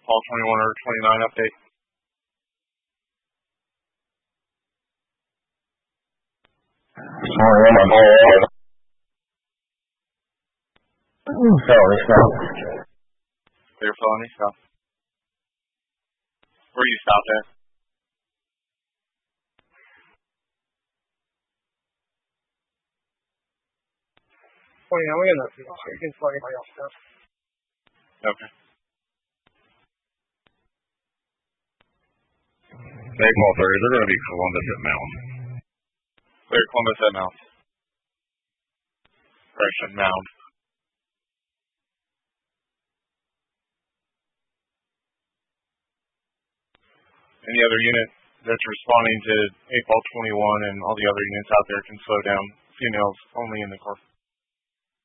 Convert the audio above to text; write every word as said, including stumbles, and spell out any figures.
Ball twenty-one or twenty-nine update. Sorry, I'm on hold. Sorry, stop. Clear felony, stop. Where you stopped at? twenty-nine, we got nothing else. You can tell anybody else stuff. Okay. Hey, Paul thirty, they're going to be Columbus at Mount. Clear Columbus at Mount. Correction, Mound. Any other unit that's responding to eight ball twenty-one and all the other units out there can slow down. Females only in the core.